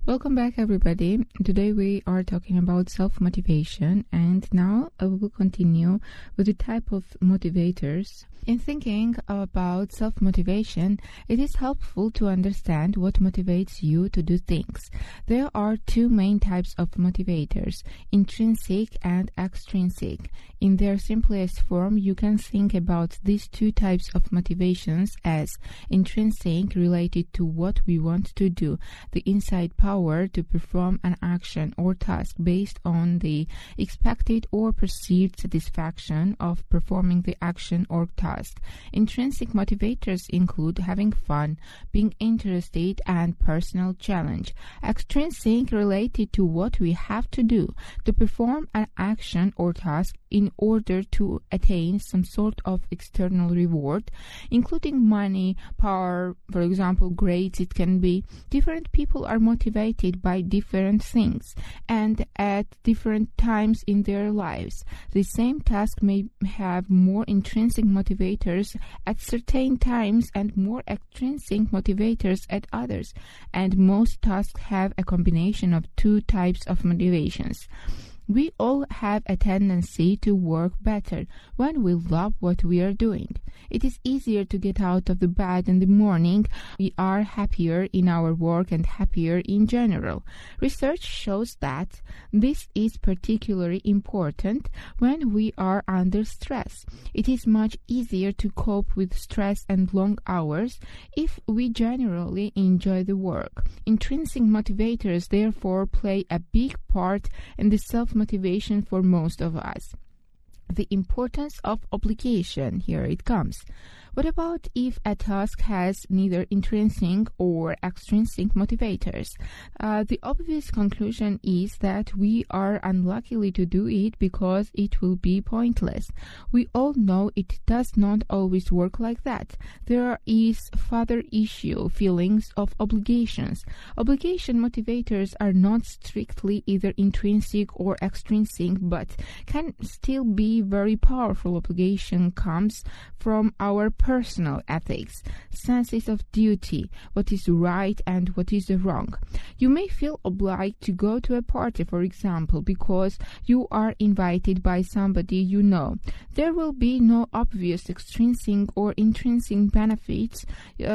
Welcome back, everybody. Today we are talking about self-motivation, and now we will continue with the type of motivators. In thinking about self-motivation, it is helpful to understand what motivates you to do things. There are two main types of motivators, intrinsic and extrinsic. In their simplest form, you can think about these two types of motivations as intrinsic, related to what we want to do, the inside power to perform an action or task based on the expected or perceived satisfaction of performing the action or task. Intrinsic motivators include having fun, being interested, and personal challenge. Extrinsic, related to what we have to do to perform an action or task in order to attain some sort of external reward, including money, power, for example, grades. It can be different people are motivated by different things and at different times in their lives. The same task may have more intrinsic motivators at certain times and more extrinsic motivators at others, and most tasks have a combination of two types of motivations. We all have a tendency to work better when we love what we are doing. It is easier to get out of the bed in the morning. We are happier in our work and happier in general. Research shows that this is particularly important when we are under stress. It is much easier to cope with stress and long hours if we generally enjoy the work. Intrinsic motivators therefore play a big part in the self-motivation for most of us. The importance of obligation, here it comes. What about if a task has neither intrinsic or extrinsic motivators? The obvious conclusion is that we are unlikely to do it because it will be pointless. We all know it does not always work like that. There is further issue, feelings of obligations. Obligation motivators are not strictly either intrinsic or extrinsic, but can still be very powerful. Obligation comes from our personal ethics, senses of duty, what is right and what is wrong. You may feel obliged to go to a party, for example, because you are invited by somebody you know. There will be no obvious extrinsic or intrinsic benefits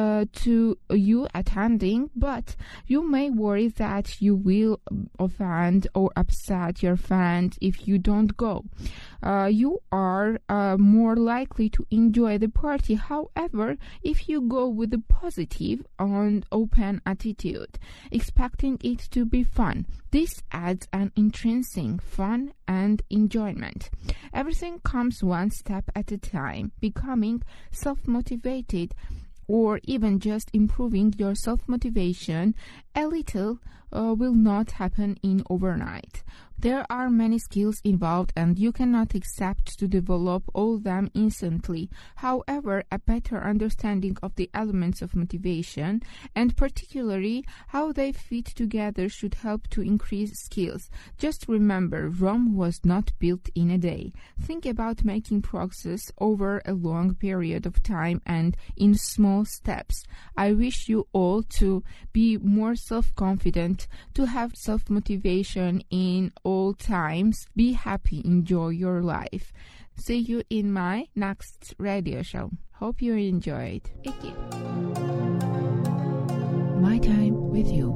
to you attending, but you may worry that you will offend or upset your friend if you don't go. You are more likely to enjoy the party, however, if you go with a positive and open attitude, expecting it to be fun. This adds an intrinsic fun and enjoyment. Everything comes one step at a time. Becoming self-motivated or even just improving your self-motivation a little will not happen in overnight. There are many skills involved and you cannot expect to develop all of them instantly. However, a better understanding of the elements of motivation and particularly how they fit together should help to increase skills. Just remember, Rome was not built in a day. Think about making progress over a long period of time and in small steps. I wish you all to be more self-confident, to have self-motivation in all times. Be happy, enjoy your life. See you in my next radio show. Hope you enjoyed. Thank you. My time with you.